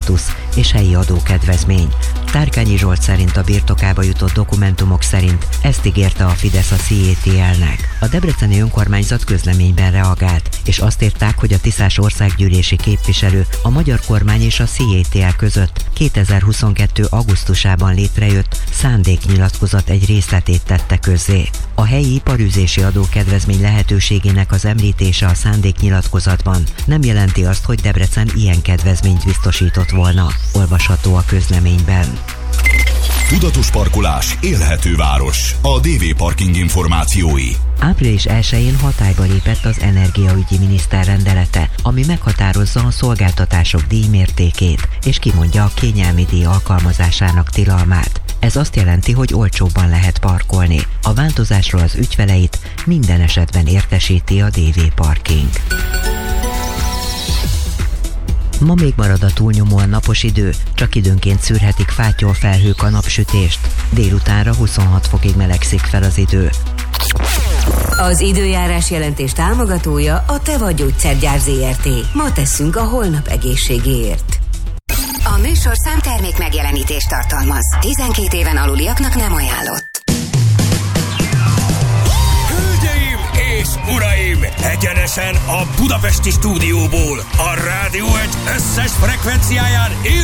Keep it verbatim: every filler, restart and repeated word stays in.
augusztus és helyi adókedvezmény. Tárkányi Zsolt szerint a birtokába jutott dokumentumok szerint ezt ígérte a Fidesz a cé é té el-nek. A debreceni önkormányzat közleményben reagált, és azt írták, hogy a tiszás országgyűlési képviselő a magyar kormány és a cé é té el között kétezer-huszonkettő augusztusában létrejött szándéknyilatkozat egy részletét tette közzé. A helyi iparűzési adókedvezmény lehetőségének az említése a szándéknyilatkozatban nem jelenti azt, hogy Debrecen ilyen kedvezményt biztosított volna. Olvasható a közleményben. Tudatos parkolás, élhető város. A dé vé Parking információi. április elsején hatályba lépett az energiaügyi miniszter rendelete, ami meghatározza a szolgáltatások díjmértékét, és kimondja a kényelmi díj alkalmazásának tilalmát. Ez azt jelenti, hogy olcsóbban lehet parkolni. A változásról az ügyfeleit minden esetben értesíti a dé vé Parking. Ma még marad a túlnyomóan napos idő, csak időnként szűrhetik fátyol felhők a napsütést. Délutánra huszonhat fokig melegszik fel az idő. Az időjárás jelentés támogatója a Teva Gyógyszergyár zé er té. Ma tesszünk a holnap egészségéért. A műsorszám termék megjelenítést tartalmaz. tizenkét éven aluliaknak nem ajánlott. És uraim, egyenesen a budapesti stúdióból, a Rádió egy összes frekvenciáján